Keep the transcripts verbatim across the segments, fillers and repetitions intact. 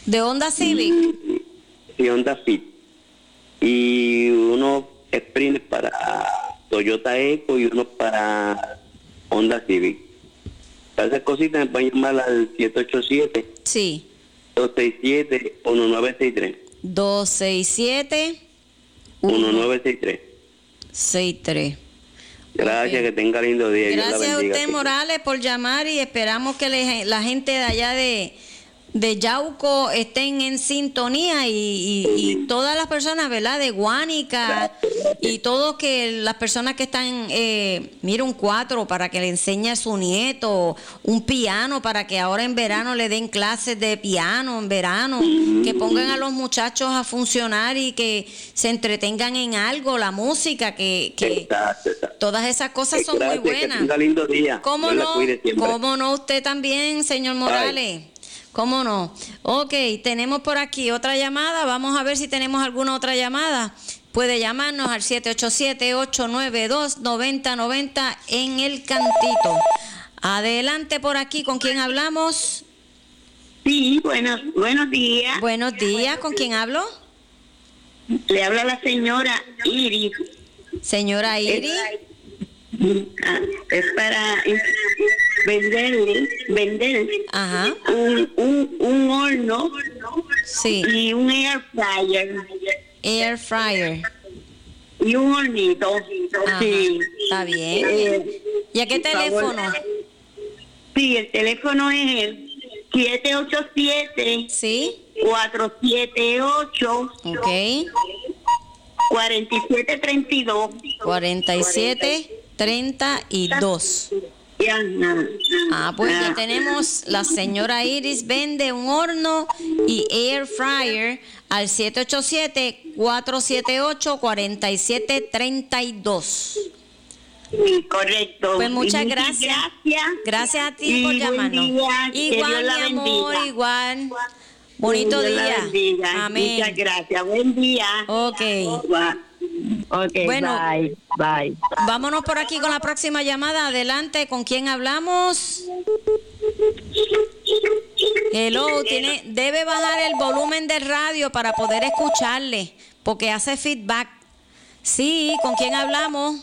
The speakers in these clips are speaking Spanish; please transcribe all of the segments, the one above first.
¿De Honda Civic? Sí, Honda Fit. Y unos Sprint para Toyota Eco y unos para Honda Civic. Para esas cositas me pueden llamar al siete ocho siete. Sí. dos seis siete, uno nueve seis tres. dos seis siete, uno nueve seis tres. seis tres. Gracias, Okay. Que tenga lindo día. Gracias Dios la bendiga. a usted, Morales, por llamar y esperamos que le, la gente de allá de, de Yauco estén en sintonía y, y, y todas las personas, ¿verdad? De Guánica y todos que las personas que están, eh, mira, un cuatro para que le enseñe a su nieto, un piano para que ahora en verano le den clases de piano en verano, que pongan a los muchachos a funcionar y que se entretengan en algo, la música, que, que Exacto, exacto. todas esas cosas son Gracias, muy Que buenas. tenga lindo día. ¿Cómo Dios la no? cuide siempre. ¿Cómo no? Usted también, señor Morales. ¿Cómo no? Ok, tenemos por aquí otra llamada. Vamos a ver si tenemos alguna otra llamada. Puede llamarnos al siete ocho siete, ocho nueve dos, nueve cero nueve cero en el cantito. Adelante por aquí, ¿con quién hablamos? Sí, buenos, buenos días. Buenos días, ¿con quién hablo? Le habla la señora Iris. Señora Iris. Ah, es para eh, vender, vender Ajá. un, un, un horno Sí. y un air fryer Air fryer. y un hornito. Ajá. Sí. Está bien. Eh, ¿Y a qué por favor. teléfono? Sí, el teléfono es el siete ocho siete, Sí. cuatro siete ocho, Ok. cuatro siete tres dos. cuarenta y siete treinta y dos. Ya, nada. Ah, pues ya tenemos, la señora Iris vende un horno y air fryer al siete ocho siete, cuatro siete ocho, cuatro siete tres dos. Sí, correcto. Pues muchas Y gracias. Gracias. Gracias a ti Y por buen llamarnos. día, que Igual, Dios la mi amor, bendiga. igual. Bonito Dios la día. bendiga. Amén. Muchas gracias. Buen día. Ok. Ok, Bueno. bye. Bye. Vámonos por aquí con la próxima llamada. Adelante, ¿con quién hablamos? Hello, tiene, debe bajar el volumen del radio para poder escucharle, porque hace feedback. Sí, ¿con quién hablamos?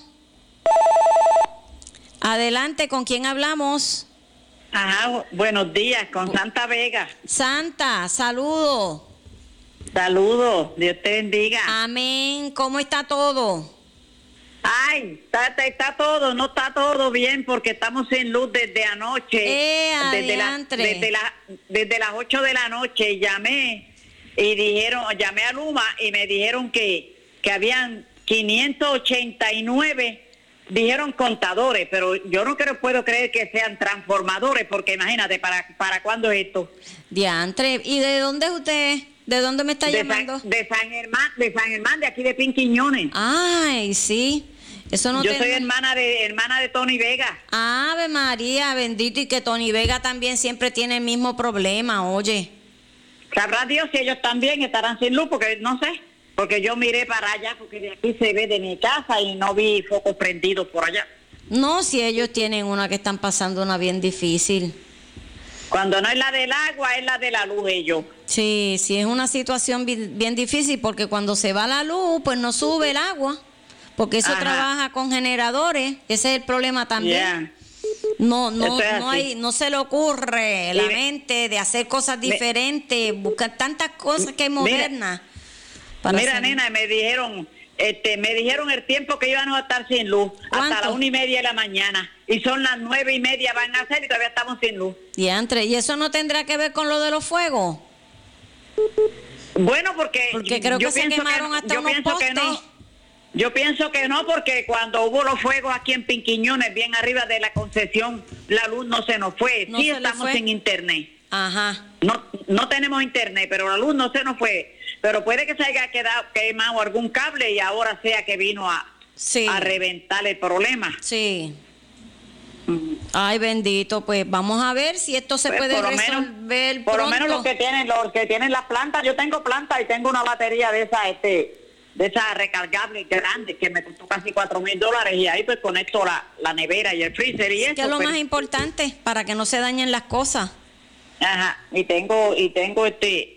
Adelante, ¿con quién hablamos? Ajá, buenos días, con Santa Vega. Santa, saludo. Saludos, Dios te bendiga. Amén. ¿Cómo está todo? Ay, está, está, está todo, no está todo bien porque estamos sin luz desde anoche. Eh, desde, la, adiantre. desde, la, desde las ocho de la noche llamé y dijeron, llamé a Luma y me dijeron que, que habían quinientos ochenta y nueve, dijeron contadores, pero yo no creo, puedo creer que sean transformadores porque imagínate, ¿para, para cuándo es esto? Diantre. ¿Y de dónde es usted? ¿De dónde me está de llamando? San, de San Germán, de San Germán, de aquí de Pinquiñones. Ay, sí. Eso no Yo te- soy hermana de hermana de Tony Vega. Ave María, bendito, y que Tony Vega también siempre tiene el mismo problema, oye. Sabrá Dios si ellos también estarán sin luz, porque no sé, porque yo miré para allá, porque de aquí se ve de mi casa y no vi focos prendidos por allá. No, si ellos tienen una que están pasando una bien difícil. Cuando no es la del agua, es la de la luz ellos. Sí, sí, es una situación bien, bien difícil porque cuando se va la luz, pues no sube el agua, porque eso Ajá. trabaja con generadores, ese es el problema también. Yeah. No, no, Eso es no así. hay, no se le ocurre la Y- mente de hacer cosas diferentes, buscar tantas cosas que hay Mira, modernas. para Mira, hacer- nena, me dijeron, este, me dijeron el tiempo que íbamos a estar sin luz, hasta ¿Cuánto? las una y media de la mañana, y son las nueve y media van a ser y todavía estamos sin luz. Diantre, ¿y eso no tendrá que ver con lo de los fuegos? Bueno, porque, Porque creo yo que se pienso quemaron hasta yo unos pienso que postes. no. Yo pienso que no, porque cuando hubo los fuegos aquí en Pinquiñones, bien arriba de la concesión, la luz no se nos fue. No Sí se le estamos fue. sin internet. Ajá. No no tenemos internet, pero la luz no se nos fue. Pero puede que se haya quedado quemado algún cable y ahora sea que vino a, Sí. a reventar el problema. Sí. Ay, bendito, pues vamos a ver si esto se Pues, puede por lo menos- resolver Por lo pronto. menos los que tienen, los que tienen las plantas, yo tengo plantas y tengo una batería de esa, este, de esas recargables grandes que me costó casi cuatro mil dólares y ahí pues conecto la, la nevera y el freezer y eso. que es lo pues. más importante para que no se dañen las cosas. Ajá, y tengo, y tengo este,